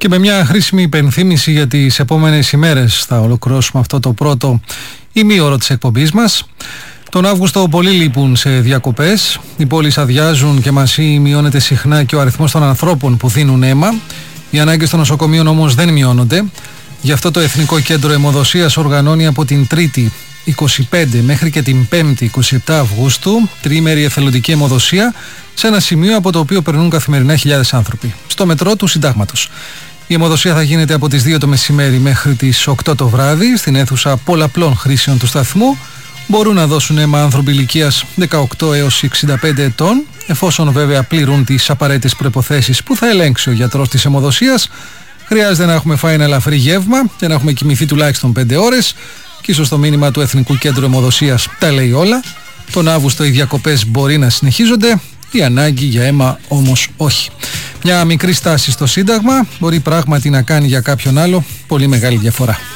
Και με μια χρήσιμη υπενθύμηση για τις επόμενες ημέρες θα ολοκληρώσουμε αυτό το πρώτο ημίωρο της εκπομπής μας. Τον Αύγουστο πολλοί λείπουν σε διακοπές, οι πόλεις αδειάζουν και μαζί μειώνεται συχνά και ο αριθμός των ανθρώπων που δίνουν αίμα. Οι ανάγκες των νοσοκομείων όμως δεν μειώνονται. Γι' αυτό το Εθνικό Κέντρο Αιμοδοσίας οργανώνει από την 3η 25 μέχρι και την 5η 27 Αυγούστου τριήμερη εθελοντική αιμοδοσία σε ένα σημείο από το οποίο περνούν καθημερινά χιλιάδες άνθρωποι, στο μετρό του Συντάγματος. Η αιμοδοσία θα γίνεται από τις 2 το μεσημέρι μέχρι τις 8 το βράδυ στην αίθουσα πολλαπλών χρήσεων του σταθμού. Μπορούν να δώσουν αίμα άνθρωποι ηλικίας 18 έως 65 ετών, εφόσον βέβαια πληρούν τις απαραίτητες προϋποθέσεις που θα ελέγξει ο γιατρός της αιμοδοσίας. Χρειάζεται να έχουμε φάει ένα ελαφρύ γεύμα και να έχουμε κοιμηθεί τουλάχιστον 5 ώρες. Και ίσως το μήνυμα του Εθνικού Κέντρου Αιμοδοσίας τα λέει όλα. Τον Αύγουστο οι διακοπές μπορεί να συνεχίζονται, η ανάγκη για αίμα όμως όχι. Μια μικρή στάση στο Σύνταγμα μπορεί πράγματι να κάνει για κάποιον άλλο πολύ μεγάλη διαφορά.